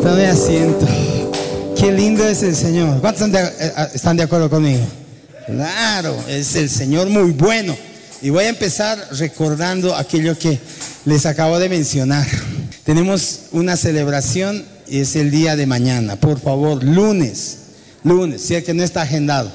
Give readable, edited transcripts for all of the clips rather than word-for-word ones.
Tome asiento. Qué lindo es el Señor. ¿Cuántos están de acuerdo conmigo? Claro, es el Señor muy bueno. Y voy a empezar recordando aquello que les acabo de mencionar. Tenemos una celebración y es el día de mañana. Por favor, lunes, si es que no está agendado.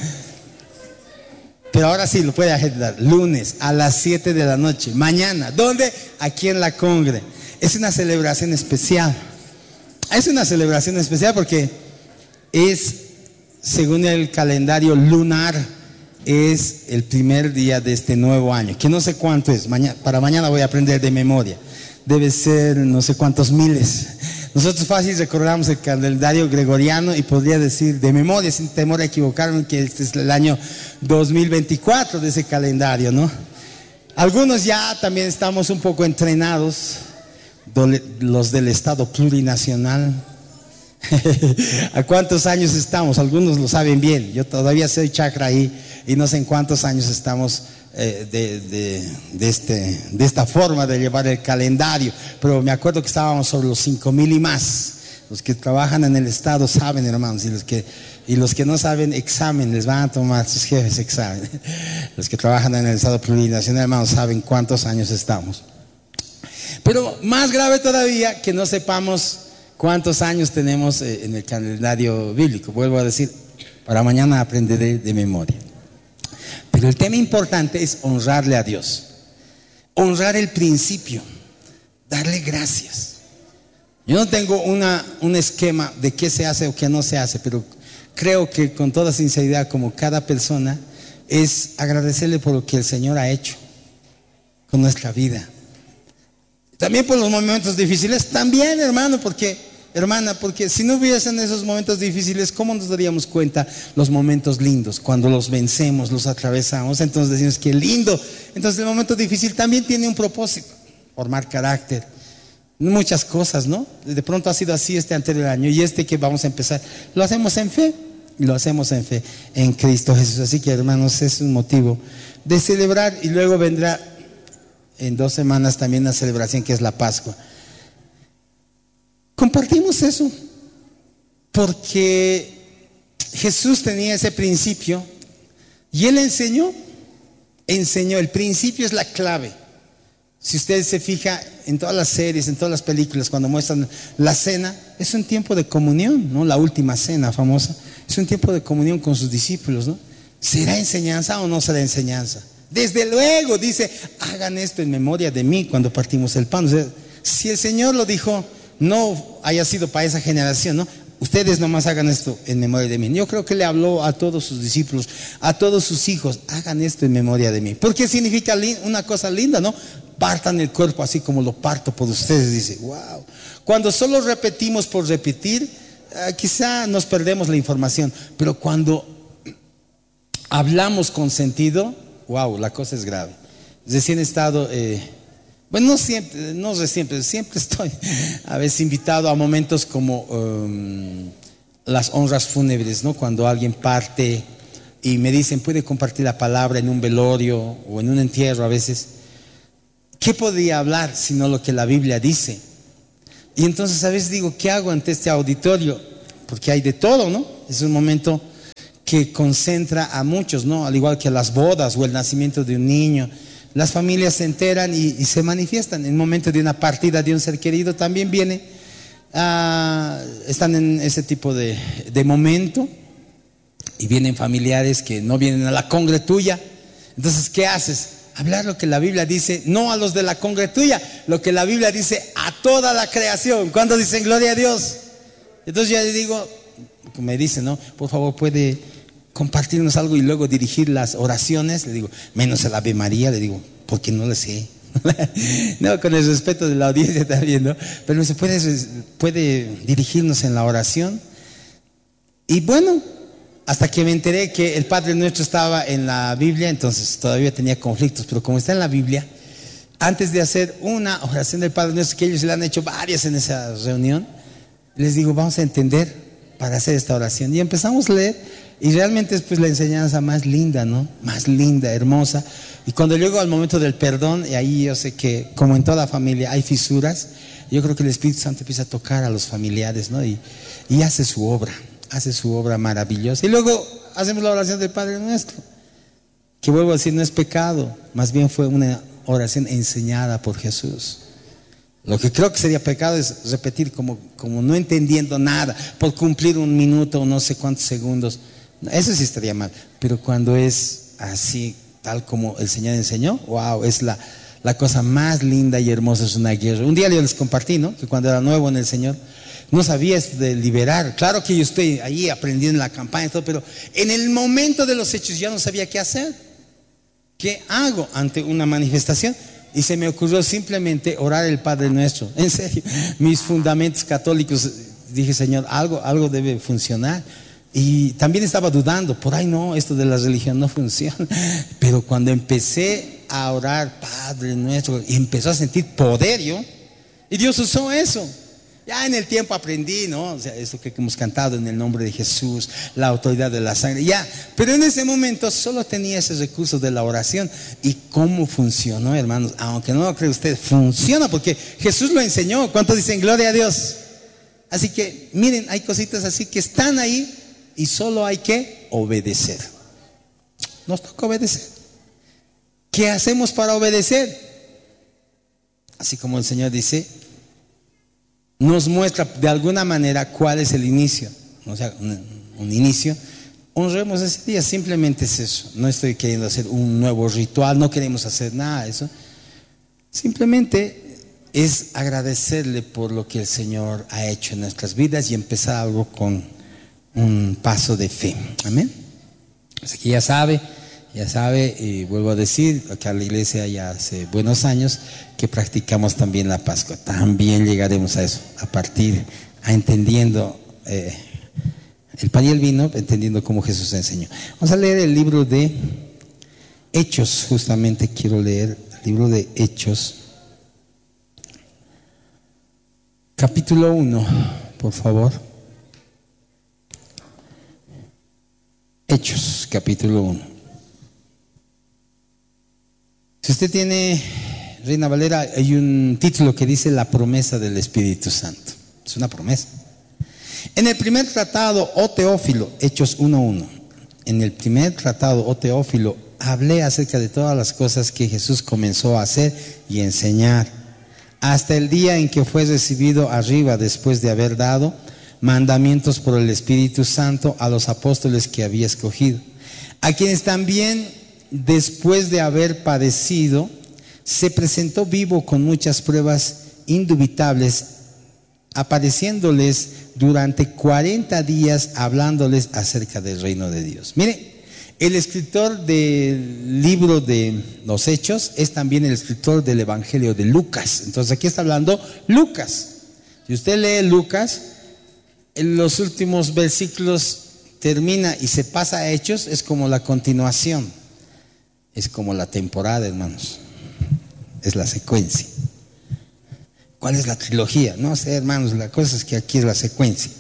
Pero ahora sí lo puede agendar. Lunes a las 7 de la noche. Mañana. ¿Dónde? Aquí en la Congre. Es una celebración especial. Es una celebración especial porque es, según el calendario lunar, es el primer día de este nuevo año, que no sé cuánto es. Para mañana voy a aprender de memoria. Debe ser no sé cuántos miles. Nosotros fácil recordamos el calendario gregoriano y podría decir de memoria, sin temor a equivocarme, que este es el año 2024 de ese calendario, ¿no? Algunos ya también estamos un poco entrenados, los del Estado plurinacional. ¿A cuántos años estamos? Algunos lo saben bien. Yo todavía soy chakra ahí y no sé en cuántos años estamos de esta forma de llevar el calendario, pero me acuerdo que estábamos sobre los 5,000 y más. Los que trabajan en el Estado saben, hermanos, y los que no saben, examen, les van a tomar sus jefes examen. Los que trabajan en el Estado plurinacional, hermanos, saben cuántos años estamos. Pero más grave todavía que no sepamos cuántos años tenemos en el calendario bíblico. Vuelvo a decir, para mañana aprenderé de memoria. Pero el tema importante es honrarle a Dios, honrar el principio, darle gracias. Yo no tengo un esquema de qué se hace o qué no se hace, pero creo que con toda sinceridad, como cada persona, es agradecerle por lo que el Señor ha hecho con nuestra vida. También por los momentos difíciles, también hermana, porque si no hubiesen esos momentos difíciles, ¿cómo nos daríamos cuenta los momentos lindos? Cuando los vencemos, los atravesamos, entonces decimos que lindo. Entonces el momento difícil también tiene un propósito, formar carácter, muchas cosas, ¿no? De pronto ha sido así este anterior año y este que vamos a empezar, lo hacemos en fe, en Cristo Jesús. Así que hermanos, es un motivo de celebrar y luego vendrá en 2 semanas también una celebración que es la Pascua. Compartimos eso porque Jesús tenía ese principio y Él enseñó, el principio es la clave. Si usted se fija en todas las series, en todas las películas, cuando muestran la cena, es un tiempo de comunión, ¿no? La última cena famosa, es un tiempo de comunión con sus discípulos, ¿no? ¿Será enseñanza o no será enseñanza? Desde luego dice, hagan esto en memoria de mí cuando partimos el pan. O sea, si el Señor lo dijo, no haya sido para esa generación, ¿no? Ustedes nomás hagan esto en memoria de mí. Yo creo que le habló a todos sus discípulos, a todos sus hijos, hagan esto en memoria de mí. Porque significa una cosa linda, ¿no? Partan el cuerpo así como lo parto por ustedes. Dice, wow. Cuando solo repetimos por repetir, quizá nos perdemos la información. Pero cuando hablamos con sentido, wow, la cosa es grave. Recién he estado, bueno, siempre estoy a veces invitado a momentos como las honras fúnebres, ¿no? Cuando alguien parte y me dicen, ¿puede compartir la palabra en un velorio o en un entierro a veces? ¿Qué podría hablar sino lo que la Biblia dice? Y entonces a veces digo, ¿qué hago ante este auditorio? Porque hay de todo, ¿no? Es un momento que concentra a muchos, ¿no? Al igual que las bodas o el nacimiento de un niño. Las familias se enteran y se manifiestan. En el momento de una partida de un ser querido también están en ese tipo de momento y vienen familiares que no vienen a la congre tuya. Entonces, ¿qué haces? Hablar lo que la Biblia dice, no a los de la congre tuya, lo que la Biblia dice a toda la creación. ¿Cuándo dicen gloria a Dios? Entonces ya le digo, me dicen, ¿no? Por favor, puede compartirnos algo y luego dirigir las oraciones. Le digo, menos el Ave María, le digo, porque no lo sé. No, con el respeto de la audiencia también, ¿no? Pero se puede dirigirnos en la oración. Y bueno, hasta que me enteré que el Padre Nuestro estaba en la Biblia, entonces todavía tenía conflictos, pero como está en la Biblia, antes de hacer una oración del Padre Nuestro, que ellos le han hecho varias en esa reunión, les digo, vamos a entender para hacer esta oración. Y empezamos a leer Y realmente es pues la enseñanza más linda, ¿no? Más linda, hermosa. Y cuando llego al momento del perdón, y ahí yo sé que como en toda familia hay fisuras, yo creo que el Espíritu Santo empieza a tocar a los familiares, ¿no? Y hace su obra maravillosa. Y luego hacemos la oración del Padre Nuestro, que vuelvo a decir, no es pecado, más bien fue una oración enseñada por Jesús. Lo que creo que sería pecado es repetir como no entendiendo nada, por cumplir un minuto o no sé cuántos segundos. Eso sí estaría mal. Pero cuando es así, tal como el Señor enseñó, wow, es la cosa más linda y hermosa, es una guerra. Un día yo les compartí, ¿no? Que cuando era nuevo en el Señor, no sabía esto de liberar. Claro que yo estoy ahí aprendiendo en la campaña y todo, pero en el momento de los hechos ya no sabía qué hacer. ¿Qué hago ante una manifestación? Y se me ocurrió simplemente orar el Padre Nuestro. En serio, mis fundamentos católicos, dije, Señor, algo debe funcionar. Y también estaba dudando, por ahí no, esto de la religión no funciona. Pero cuando empecé a orar Padre Nuestro y empezó a sentir poder yo, y Dios usó eso. Ya en el tiempo aprendí, ¿no? O sea, eso que hemos cantado en el nombre de Jesús, la autoridad de la sangre, ya. Pero en ese momento solo tenía ese recurso de la oración. ¿Y cómo funcionó, hermanos? Aunque no lo cree usted, funciona porque Jesús lo enseñó. ¿Cuántos dicen gloria a Dios? Así que, miren, hay cositas así que están ahí y solo hay que obedecer. Nos toca obedecer. ¿Qué hacemos para obedecer? Así como el Señor dice, nos muestra de alguna manera cuál es el inicio, o sea, un inicio. Honremos ese día, simplemente es eso. No estoy queriendo hacer un nuevo ritual, no queremos hacer nada de eso. Simplemente es agradecerle por lo que el Señor ha hecho en nuestras vidas y empezar algo con un paso de fe. Amén. Así que ya sabe, y vuelvo a decir, acá en la iglesia ya hace buenos años que practicamos también la Pascua. También llegaremos a eso, a entendiendo el pan y el vino, entendiendo cómo Jesús enseñó. Vamos a leer el libro de Hechos, justamente quiero leer el libro de Hechos, capítulo 1, por favor. Hechos, capítulo 1. Si usted tiene Reina Valera, hay un título que dice la promesa del Espíritu Santo. Es una promesa. En el primer tratado, oh Teófilo, Hechos 1:1. En el primer tratado, oh Teófilo, hablé acerca de todas las cosas que Jesús comenzó a hacer y enseñar, hasta el día en que fue recibido arriba, después de haber dado mandamientos por el Espíritu Santo a los apóstoles que había escogido, a quienes también, después de haber padecido, se presentó vivo con muchas pruebas indubitables, apareciéndoles durante 40 días, hablándoles acerca del reino de Dios. Mire, el escritor del libro de los Hechos es también el escritor del Evangelio de Lucas. Entonces aquí está hablando Lucas. Si usted lee Lucas, en los últimos versículos termina y se pasa a Hechos, es como la continuación. Es como la temporada, hermanos. Es la secuencia. ¿Cuál es la trilogía? No sé, hermanos, la cosa es que aquí es la secuencia.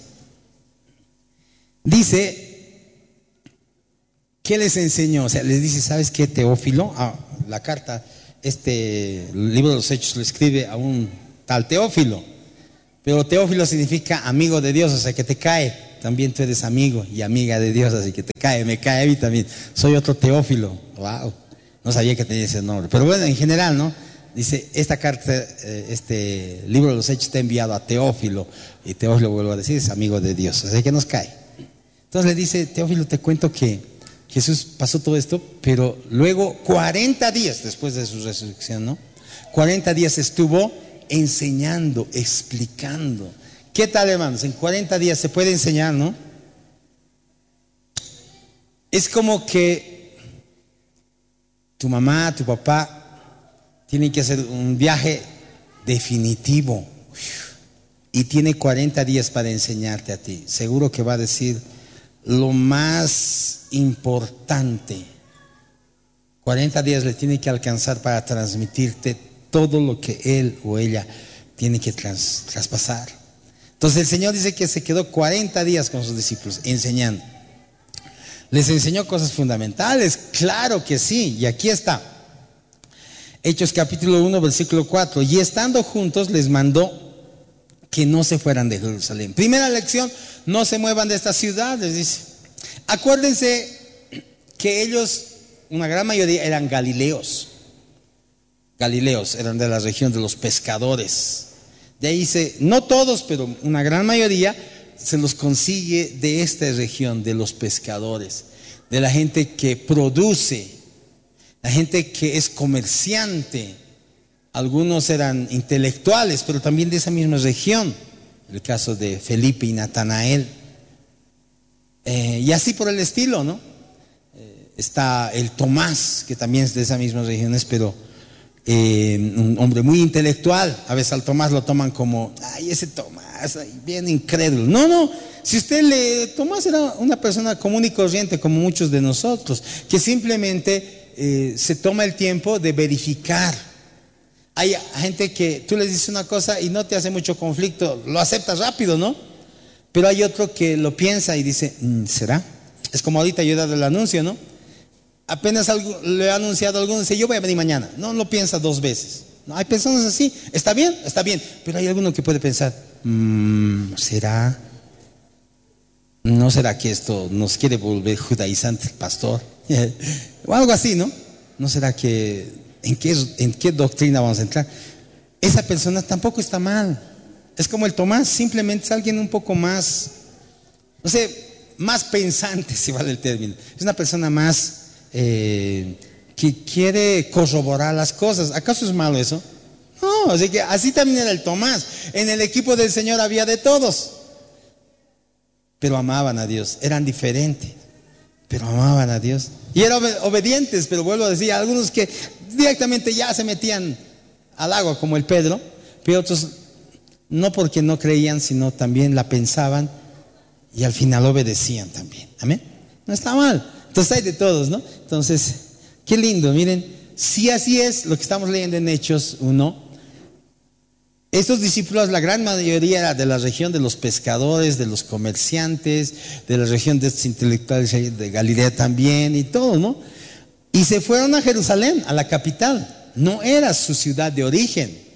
Dice, ¿qué les enseñó? O sea, les dice, ¿sabes qué, Teófilo? La carta, el libro de los Hechos lo escribe a un tal Teófilo. Pero Teófilo significa amigo de Dios, o sea, que te cae. También tú eres amigo y amiga de Dios, así que me cae a mí también. Soy otro Teófilo. Wow, no sabía que tenía ese nombre. Pero bueno, en general, ¿no? Dice, esta carta, este libro de los Hechos está enviado a Teófilo. Y Teófilo, vuelvo a decir, es amigo de Dios, así que nos cae. Entonces le dice, Teófilo, te cuento que Jesús pasó todo esto, pero luego 40 días después de su resurrección, ¿no? 40 días estuvo enseñando, explicando. ¿Qué tal, hermanos? En 40 días se puede enseñar, ¿no? Es como que tu mamá, tu papá tienen que hacer un viaje definitivo y tiene 40 días para enseñarte a ti. Seguro que va a decir lo más importante. 40 días le tiene que alcanzar para transmitirte todo lo que él o ella tiene que traspasar. Entonces el Señor dice que se quedó 40 días con sus discípulos enseñando. Les enseñó cosas fundamentales, claro que sí, y aquí está. Hechos capítulo 1, versículo 4. Y estando juntos les mandó que no se fueran de Jerusalén. Primera lección, no se muevan de esta ciudad, les dice. Acuérdense que ellos, una gran mayoría, eran galileos. Galileos eran de la región de los pescadores. De ahí no todos, pero una gran mayoría se los consigue de esta región, de los pescadores, de la gente que produce, la gente que es comerciante. Algunos eran intelectuales, pero también de esa misma región. El caso de Felipe y Natanael. Y así por el estilo, ¿no? Está el Tomás, que también es de esas mismas regiones, pero un hombre muy intelectual. A veces al Tomás lo toman como, ay, ese Tomás, ay, bien incrédulo. No, si Tomás era una persona común y corriente, como muchos de nosotros, que simplemente se toma el tiempo de verificar. Hay gente que tú les dices una cosa y no te hace mucho conflicto, lo aceptas rápido, ¿no? Pero hay otro que lo piensa y dice, ¿será? Es como ahorita yo he dado el anuncio, ¿no? Apenas le he anunciado a alguno, dice, yo voy a venir mañana. No lo piensa 2 veces. No, hay personas así, está bien, pero hay alguno que puede pensar, ¿será? ¿No será que esto nos quiere volver judaizante el pastor? O algo así, ¿no? ¿No será que en qué doctrina vamos a entrar? Esa persona tampoco está mal. Es como el Tomás, simplemente es alguien un poco más, no sé, más pensante, si vale el término. Es una persona más que quiere corroborar las cosas. ¿Acaso es malo eso? No, así que así también era el Tomás. En el equipo del Señor había de todos, pero amaban a Dios, eran diferentes, pero amaban a Dios. Y eran obedientes, pero vuelvo a decir, algunos que directamente ya se metían al agua, como el Pedro, pero otros no porque no creían, sino también la pensaban y al final obedecían también. Amén. No está mal. Entonces hay de todos, ¿no? Entonces, qué lindo, miren, si así es lo que estamos leyendo en Hechos 1. Estos discípulos, la gran mayoría era de la región de los pescadores, de los comerciantes, de la región de estos intelectuales de Galilea también y todo, ¿no? Y se fueron a Jerusalén, a la capital. No era su ciudad de origen.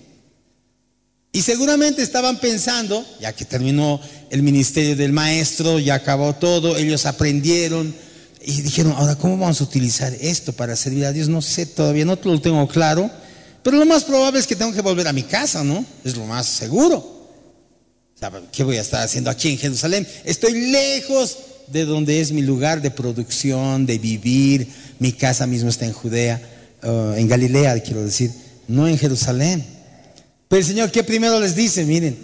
Y seguramente estaban pensando, ya que terminó el ministerio del maestro, ya acabó todo, ellos aprendieron y dijeron, ahora, ¿cómo vamos a utilizar esto para servir a Dios? No sé, todavía no lo tengo claro. Pero lo más probable es que tengo que volver a mi casa, ¿no? Es lo más seguro. O sea, ¿qué voy a estar haciendo aquí en Jerusalén? Estoy lejos de donde es mi lugar de producción, de vivir. Mi casa mismo está en Judea, en Galilea, quiero decir, no en Jerusalén. Pero el Señor, ¿qué primero les dice? Miren,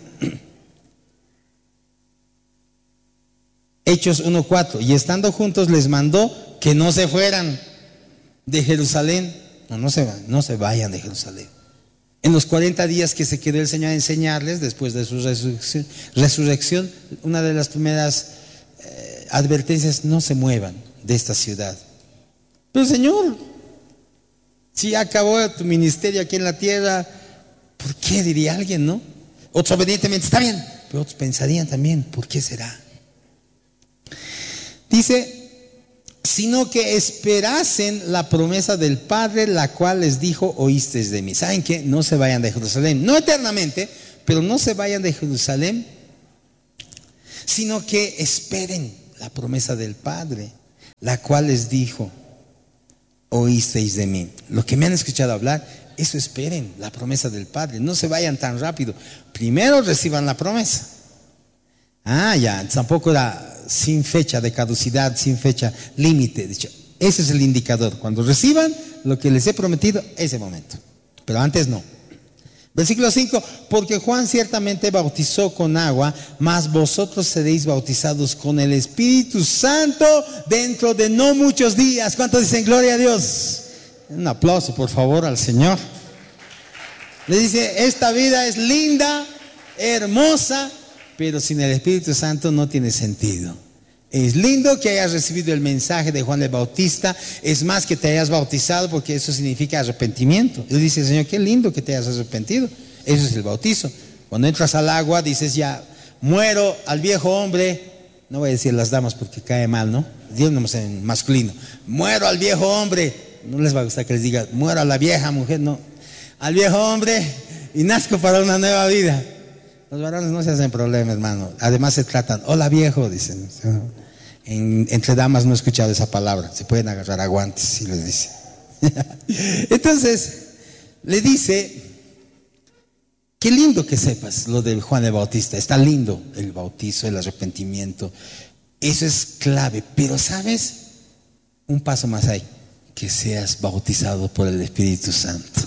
Hechos 1:4. Y estando juntos les mandó que no se fueran de Jerusalén. No se vayan de Jerusalén. En los 40 días que se quedó el Señor a enseñarles, después de su resurrección, una de las primeras advertencias, no se muevan de esta ciudad. Pero Señor, si acabó tu ministerio aquí en la tierra, ¿por qué? Diría alguien, ¿no? Otros obedientemente, está bien, pero otros pensarían también, ¿por qué será? Dice, sino que esperasen la promesa del Padre, la cual les dijo, oísteis de mí. ¿Saben qué? No se vayan de Jerusalén, no eternamente, pero no se vayan de Jerusalén, sino que esperen la promesa del Padre, la cual les dijo, oísteis de mí. Lo que me han escuchado hablar, eso esperen, la promesa del Padre. No se vayan tan rápido. Primero reciban la promesa. Ya, tampoco era sin fecha de caducidad, sin fecha límite. De hecho, ese es el indicador. Cuando reciban lo que les he prometido, ese momento. Pero antes no. Versículo 5, porque Juan ciertamente bautizó con agua, mas vosotros seréis bautizados con el Espíritu Santo dentro de no muchos días. ¿Cuántos dicen gloria a Dios? Un aplauso, por favor, al Señor. Le dice, esta vida es linda, hermosa, pero sin el Espíritu Santo no tiene sentido. Es lindo que hayas recibido el mensaje de Juan el Bautista, es más que te hayas bautizado, porque eso significa arrepentimiento. Y dice, Señor, qué lindo que te hayas arrepentido. Eso es el bautizo. Cuando entras al agua dices, ya muero al viejo hombre no voy a decir las damas porque cae mal, ¿no? Digámoslo en masculino. Muero al viejo hombre. No les va a gustar que les diga, muero a la vieja mujer, no. Al viejo hombre y nazco para una nueva vida. Los varones no se hacen problema, hermano. Además se tratan, hola viejo, dicen. Entre damas no he escuchado esa palabra. Se pueden agarrar a guantes, si les dice. Entonces, le dice, qué lindo que sepas lo de Juan el Bautista. Está lindo el bautizo, el arrepentimiento. Eso es clave. Pero ¿sabes? Un paso más hay. Que seas bautizado por el Espíritu Santo.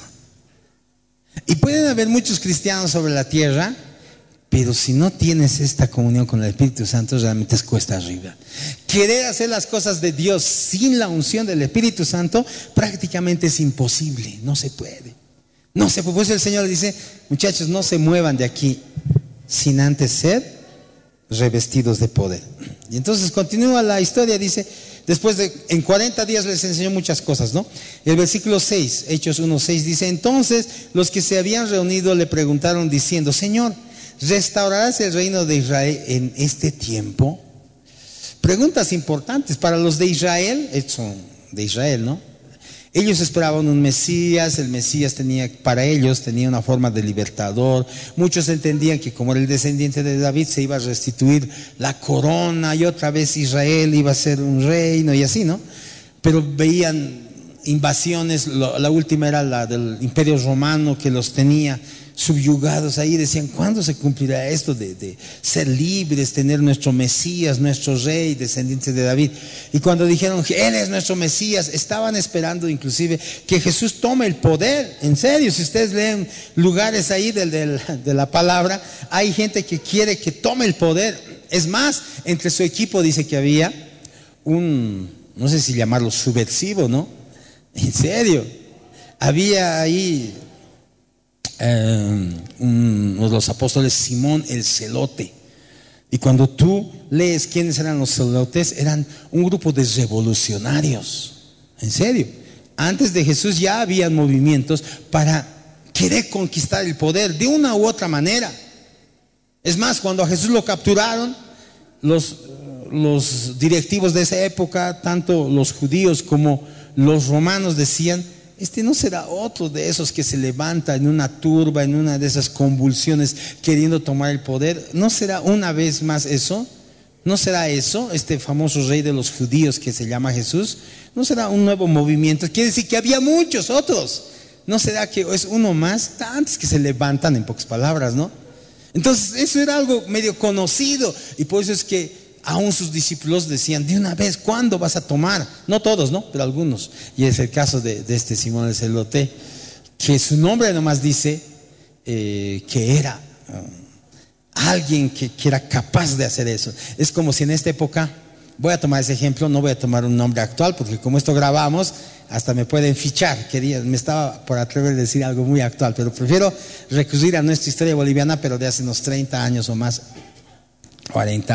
Y pueden haber muchos cristianos sobre la tierra, pero si no tienes esta comunión con el Espíritu Santo, realmente es cuesta arriba. Querer hacer las cosas de Dios sin la unción del Espíritu Santo prácticamente es imposible, no se puede. No se puede. Por eso el Señor dice, muchachos, no se muevan de aquí sin antes ser revestidos de poder. Y entonces continúa la historia, dice, en 40 días les enseñó muchas cosas, ¿no? El versículo 6, Hechos 1:6 dice, entonces los que se habían reunido le preguntaron diciendo, Señor, ¿restaurarás el reino de Israel en este tiempo? Preguntas importantes para los de Israel, ¿no? Ellos esperaban un Mesías, el Mesías para ellos tenía una forma de libertador. Muchos entendían que como era el descendiente de David se iba a restituir la corona y otra vez Israel iba a ser un reino y así, ¿no? Pero veían invasiones, la última era la del Imperio Romano que los tenía subyugados ahí. Decían, ¿cuándo se cumplirá esto de ser libres, tener nuestro Mesías, nuestro rey, descendiente de David? Y cuando dijeron que Él es nuestro Mesías, estaban esperando inclusive que Jesús tome el poder. En serio, si ustedes leen lugares ahí de la palabra, hay gente que quiere que tome el poder. Es más, entre su equipo dice que había no sé si llamarlo subversivo, ¿no? En serio, había ahí uno de los apóstoles, Simón el Celote. Y cuando tú lees quiénes eran los celotes, eran un grupo de revolucionarios. En serio, antes de Jesús ya habían movimientos para querer conquistar el poder de una u otra manera. Es más, cuando a Jesús lo capturaron, los directivos de esa época, tanto los judíos como los romanos, decían, este no será otro de esos que se levanta en una turba, en una de esas convulsiones queriendo tomar el poder. ¿No será una vez más eso? ¿No será eso, este famoso rey de los judíos que se llama Jesús? ¿No será un nuevo movimiento? Quiere decir que había muchos otros. ¿No será que es uno más? Tantos que se levantan, en pocas palabras, ¿no? Entonces eso era algo medio conocido, y por eso es que aún sus discípulos decían, de una vez, ¿cuándo vas a tomar? No todos, ¿no? Pero algunos. Y es el caso de este Simón el Celote, que su nombre nomás dice que era alguien que era capaz de hacer eso. Es como si en esta época, voy a tomar ese ejemplo, no voy a tomar un nombre actual, porque como esto grabamos, hasta me pueden fichar. Me estaba por atrever a decir algo muy actual, pero prefiero recurrir a nuestra historia boliviana, pero de hace unos 30 años o más, 40.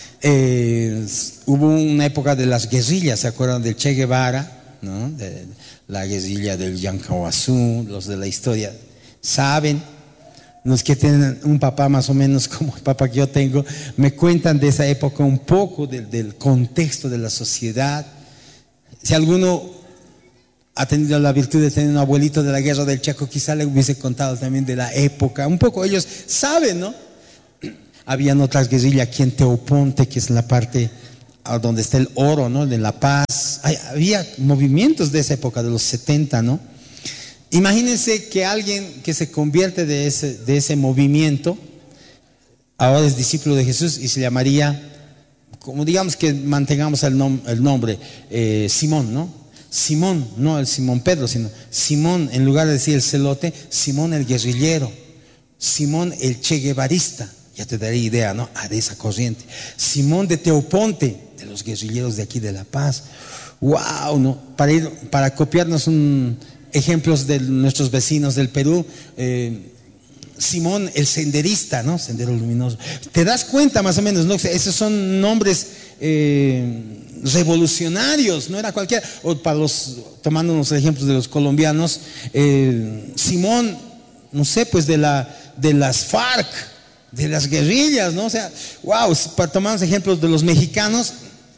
Hubo una época de las guerrillas, ¿se acuerdan del Che Guevara? ¿No? De la guerrilla del Yancahuazú, los de la historia saben. Los que tienen un papá más o menos como el papá que yo tengo, me cuentan de esa época un poco del contexto de la sociedad. Si alguno ha tenido la virtud de tener un abuelito de la guerra del Chaco, quizá le hubiese contado también de la época. Un poco ellos saben, ¿no? Habían otras guerrillas aquí en Teoponte, que es la parte donde está el oro, ¿no? De La Paz. Había movimientos de esa época, de los 70, ¿no? Imagínense que alguien que se convierte de ese movimiento, ahora es discípulo de Jesús y se llamaría, como digamos que mantengamos el nombre, Simón, ¿no? Simón, no el Simón Pedro, sino Simón, en lugar de decir el celote, Simón el guerrillero, Simón el Che Guevarista. Ya te daré idea, ¿no? De esa corriente. Simón de Teoponte, de los guerrilleros de aquí de La Paz. ¡Wow! ¿No? Para copiarnos ejemplos de nuestros vecinos del Perú, Simón el senderista, ¿no? Sendero luminoso. ¿Te das cuenta más o menos, no? Esos son nombres revolucionarios, no era cualquiera. O tomando unos ejemplos de los colombianos, Simón, no sé, pues de las FARC. de las guerrillas, ¿no? O sea, wow, para tomar ejemplos de los mexicanos,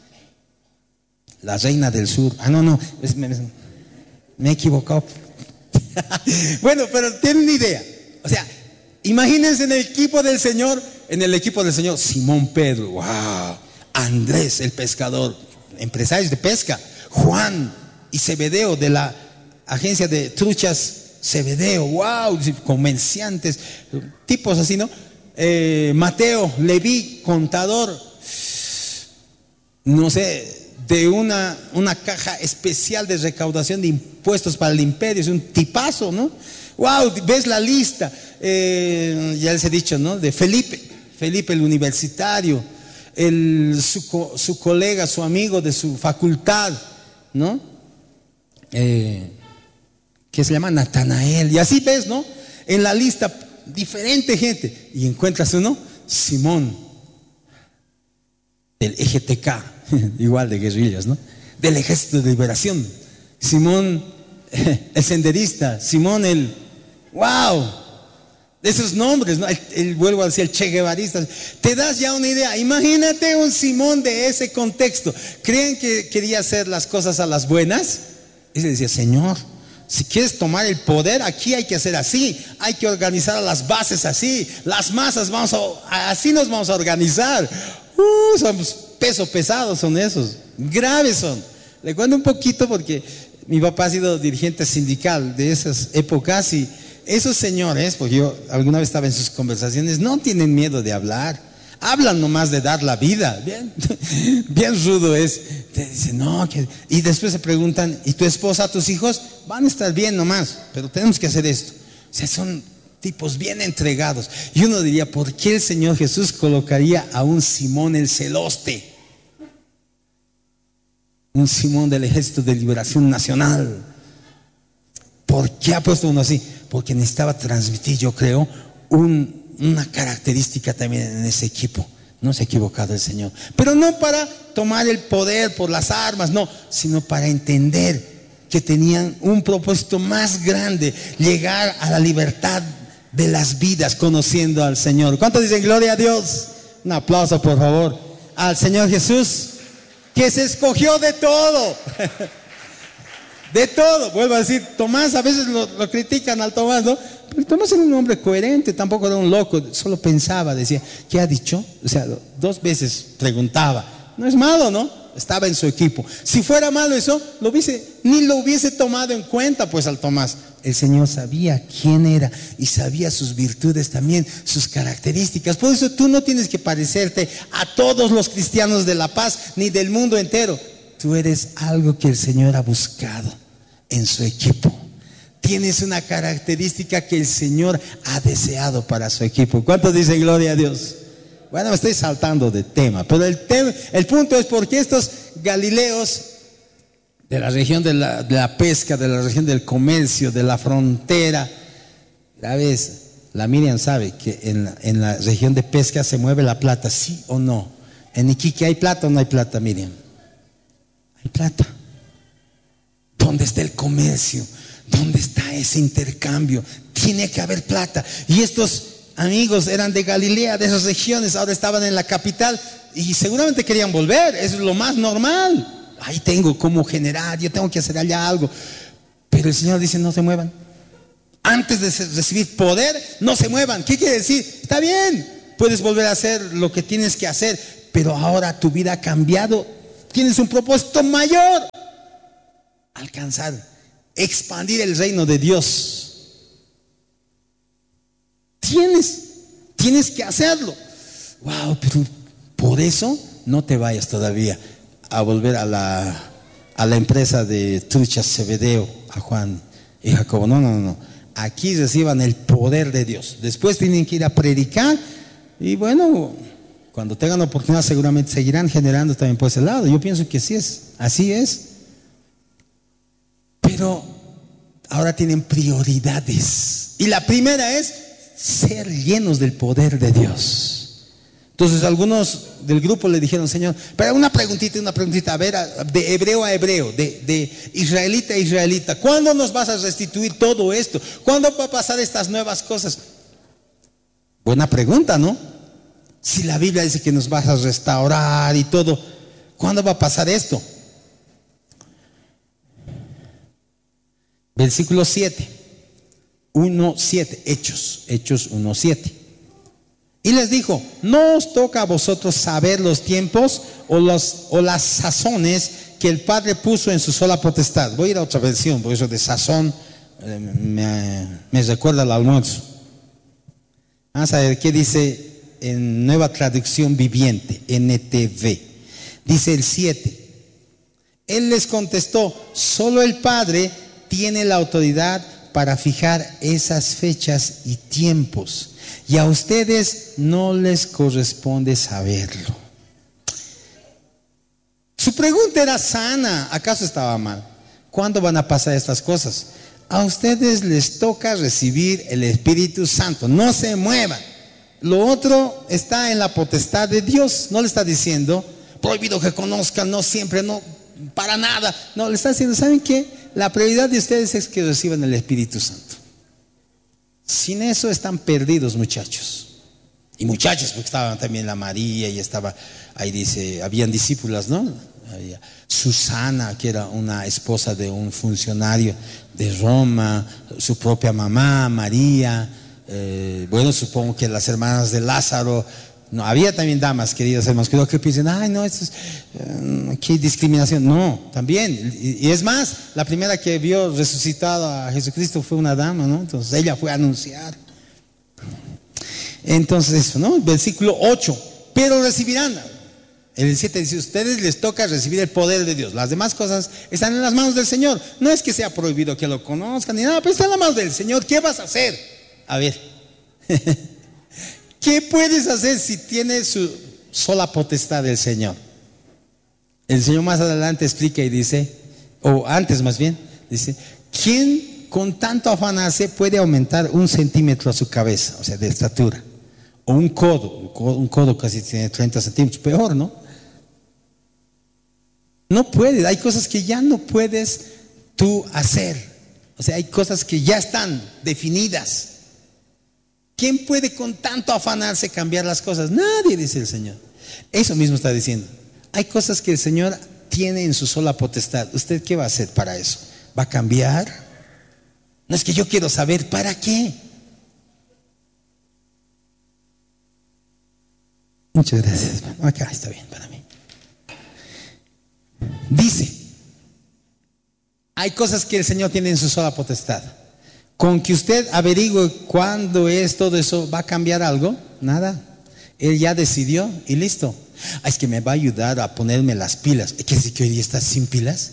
la reina del sur. Me he equivocado. Bueno, pero tienen una idea. O sea, imagínense en el equipo del Señor, Simón Pedro, wow, Andrés el pescador, empresarios de pesca, Juan y Zebedeo de la agencia de truchas Zebedeo, wow, comerciantes, tipos así, ¿no? Mateo, Leví, contador, no sé, de una caja especial de recaudación de impuestos para el imperio, es un tipazo, ¿no? Wow, ves la lista, ya les he dicho, ¿no? De Felipe el universitario, su colega, su amigo de su facultad, ¿no? Que se llama Natanael, y así ves, ¿no? En la lista, diferente gente, y encuentras uno, Simón, del EGTK, igual de guerrillas, ¿no? Del Ejército de Liberación, Simón, el senderista, Simón wow, de esos nombres, ¿no? Vuelvo a decir, el Che Guevarista. Te das ya una idea. Imagínate un Simón de ese contexto. ¿Creen que quería hacer las cosas a las buenas? Y se decía, Señor, si quieres tomar el poder, aquí hay que hacer así, hay que organizar a las bases así, las masas así nos vamos a organizar. Son peso pesado, son esos, graves son. Le cuento un poquito porque mi papá ha sido dirigente sindical de esas épocas y esos señores, porque yo alguna vez estaba en sus conversaciones, no tienen miedo de hablar, hablan nomás de dar la vida, bien rudo es. Te dicen, no, y después se preguntan, ¿y tu esposa, tus hijos? Van a estar bien nomás, pero tenemos que hacer esto. O sea, son tipos bien entregados. Y uno diría, ¿por qué el Señor Jesús colocaría a un Simón el celoste? Un Simón del Ejército de Liberación Nacional. ¿Por qué ha puesto uno así? Porque necesitaba transmitir, yo creo, una característica también en ese equipo. No se ha equivocado el Señor, pero no para tomar el poder por las armas, no, sino para entender que tenían un propósito más grande, llegar a la libertad de las vidas conociendo al Señor. ¿Cuántos dicen gloria a Dios? Un aplauso, por favor, al Señor Jesús, que se escogió de todo. De todo, vuelvo a decir, Tomás, a veces lo critican al Tomás, ¿no? Pero Tomás era un hombre coherente, tampoco era un loco, solo pensaba, decía, ¿qué ha dicho? O sea, 2 veces preguntaba, no es malo, ¿no? Estaba en su equipo. Si fuera malo eso, ni lo hubiese tomado en cuenta, pues al Tomás. El Señor sabía quién era y sabía sus virtudes también, sus características. Por eso tú no tienes que parecerte a todos los cristianos de La Paz, ni del mundo entero. Tú eres algo que el Señor ha buscado en su equipo. Tienes una característica que el Señor ha deseado para su equipo. ¿Cuántos dicen gloria a Dios? Bueno, me estoy saltando de tema, pero el punto es porque estos galileos de la región de la pesca, de la región del comercio, de la frontera, ¿sabes? La Miriam sabe que en la región de pesca se mueve la plata, ¿sí o no? ¿En Iquique hay plata o no hay plata, Miriam? Hay plata. ¿Dónde está el comercio? ¿Dónde está ese intercambio? Tiene que haber plata. Y estos amigos eran de Galilea, de esas regiones, ahora estaban en la capital y seguramente querían volver. Eso es lo más normal. Ahí tengo cómo generar, yo tengo que hacer allá algo. Pero el Señor dice, no se muevan. Antes de recibir poder, no se muevan. ¿Qué quiere decir? Está bien, puedes volver a hacer lo que tienes que hacer, pero ahora tu vida ha cambiado. Tienes un propósito mayor. Alcanzar, expandir el reino de Dios. Tienes que hacerlo. Wow, pero por eso no te vayas todavía a volver a la empresa de truchas Zebedeo, a Juan y Jacobo. No. Aquí reciban el poder de Dios. Después tienen que ir a predicar y bueno, cuando tengan oportunidad seguramente seguirán generando también por ese lado. Yo pienso que así es. Pero ahora tienen prioridades. Y la primera es ser llenos del poder de Dios. Entonces algunos del grupo le dijeron, Señor, pero una preguntita, a ver, de hebreo a hebreo, de israelita a israelita, ¿cuándo nos vas a restituir todo esto? ¿Cuándo va a pasar estas nuevas cosas? Buena pregunta, ¿no? Si la Biblia dice que nos vas a restaurar y todo, ¿cuándo va a pasar esto? Versículo 7, 1:7, Hechos 1:7. Y les dijo: no os toca a vosotros saber los tiempos o las sazones que el Padre puso en su sola potestad. Voy a ir a otra versión, porque eso de sazón me recuerda al almuerzo. Vamos a ver qué dice en Nueva Traducción Viviente, NTV. Dice el 7. Él les contestó: solo el Padre tiene la autoridad para fijar esas fechas y tiempos, y a ustedes no les corresponde saberlo. Su pregunta era sana. ¿Acaso estaba mal? ¿Cuándo van a pasar estas cosas? A ustedes les toca recibir el Espíritu Santo. No se muevan. Lo otro está en la potestad de Dios. No le está diciendo prohibido que conozcan, no siempre, no, para nada. No, le está diciendo: ¿saben qué? La prioridad de ustedes es que reciban el Espíritu Santo. Sin eso están perdidos, muchachos. Y muchachos, porque estaba también la María y estaba, ahí dice, habían discípulas, ¿no? Había Susana, que era una esposa de un funcionario de Roma, su propia mamá, María, bueno, supongo que las hermanas de Lázaro. No, había también damas, queridos hermanos, creo que piensan: ay, no, esto es, qué discriminación. No, también, y es más, la primera que vio resucitado a Jesucristo fue una dama, ¿no? Entonces ella fue a anunciar. Entonces eso, ¿no? Versículo 8, pero recibirán. El 7 dice: ustedes les toca recibir el poder de Dios. Las demás cosas están en las manos del Señor. No es que sea prohibido que lo conozcan ni nada, pero está en las manos del Señor. ¿Qué vas a hacer? A ver, ¿qué puedes hacer si tienes su sola potestad del Señor? El Señor más adelante explica y dice, o antes más bien, dice: ¿quién con tanto afanarse puede aumentar 1 centímetro a su cabeza? O sea, de estatura. O un codo casi tiene 30 centímetros, peor, ¿no? No puedes, hay cosas que ya no puedes tú hacer. O sea, hay cosas que ya están definidas. ¿Quién puede con tanto afanarse cambiar las cosas? Nadie, dice el Señor. Eso mismo está diciendo. Hay cosas que el Señor tiene en su sola potestad. ¿Usted qué va a hacer para eso? ¿Va a cambiar? No es que yo quiero saber, ¿para qué? Muchas gracias. Acá está bien para mí. Dice: hay cosas que el Señor tiene en su sola potestad. Con que usted averigüe cuándo es todo eso, ¿va a cambiar algo? Nada. Él ya decidió y listo. Es que me va a ayudar a ponerme las pilas. ¿Es que decir que hoy día estás sin pilas?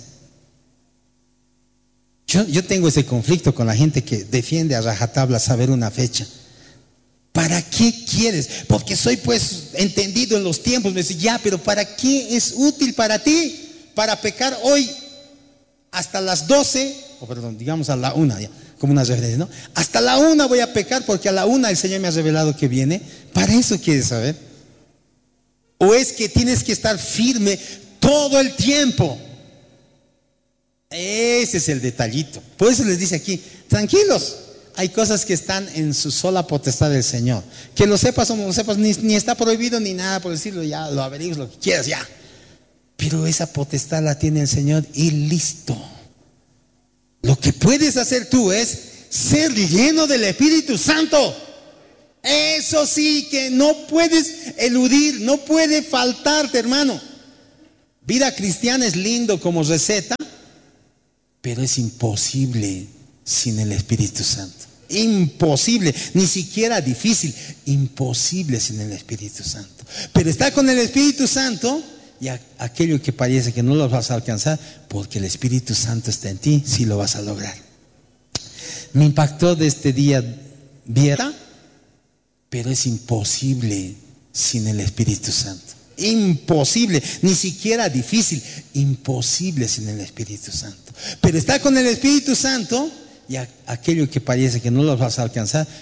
Yo tengo ese conflicto con la gente que defiende a rajatabla saber una fecha. ¿Para qué quieres? Porque soy pues entendido en los tiempos. Me dice: ya, pero ¿para qué es útil para ti? Para pecar hoy hasta las 12, o perdón, digamos a la 1, ya, como una referencia, ¿no? Hasta la 1 voy a pecar porque a la 1 el Señor me ha revelado que viene. ¿Para eso quieres saber? ¿O es que tienes que estar firme todo el tiempo? Ese es el detallito. Por eso les dice aquí: tranquilos, hay cosas que están en su sola potestad del Señor. Que lo sepas o no lo sepas, ni está prohibido ni nada por decirlo, ya lo averigues lo que quieras, ya. Pero esa potestad la tiene el Señor y listo. Lo que puedes hacer tú es ser lleno del Espíritu Santo. Eso sí que no puedes eludir, no puede faltarte, hermano. Vida cristiana es lindo como receta, pero es imposible sin el Espíritu Santo. Imposible, ni siquiera difícil, imposible sin el Espíritu Santo. Pero está con el Espíritu Santo y aquello que parece que no lo vas a alcanzar, porque el Espíritu Santo está en ti, sí lo vas a lograr. Me impactó de este día viernes, pero es imposible sin el Espíritu Santo. Imposible, ni siquiera difícil, imposible sin el Espíritu Santo. Pero está con el Espíritu Santo y aquello que parece que no lo vas a alcanzar,